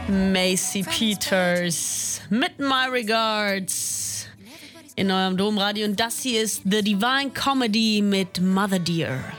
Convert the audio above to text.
Macy Peters mit My Regards in eurem Domradio. Und das hier ist The Divine Comedy mit Mother Dear.